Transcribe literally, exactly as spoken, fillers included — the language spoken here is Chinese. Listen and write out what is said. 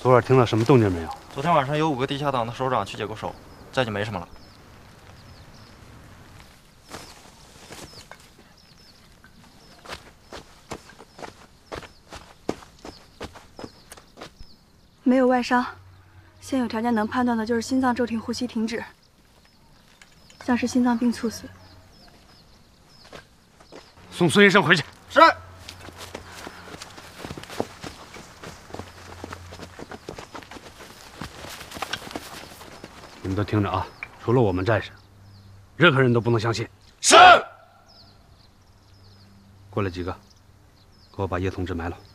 昨晚听到什么动静没有？ 昨天晚上有五个地下党的首长去解过手，再就没什么了。 没有外伤，现有条件能判断的就是心脏骤停、呼吸停止，像是心脏病猝死。 送孙医生回去。 是。 你们都听着啊，除了我们战士，任何人都不能相信。 是。 过来几个，给我把叶同志埋了。